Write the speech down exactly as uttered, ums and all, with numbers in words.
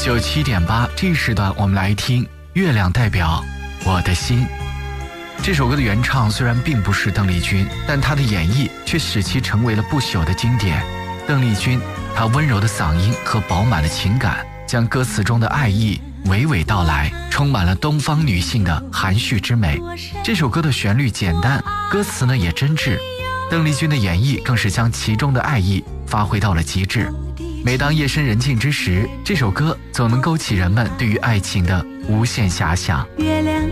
九七点八这一时段我们来听《月亮代表我的心》。这首歌的原唱虽然并不是邓丽君，但她的演绎却使其成为了不朽的经典。邓丽君她温柔的嗓音和饱满的情感，将歌词中的爱意娓娓道来，充满了东方女性的含蓄之美。这首歌的旋律简单，歌词呢也真挚，邓丽君的演绎更是将其中的爱意发挥到了极致。每当夜深人静之时，这首歌总能勾起人们对于爱情的无限遐想。 月亮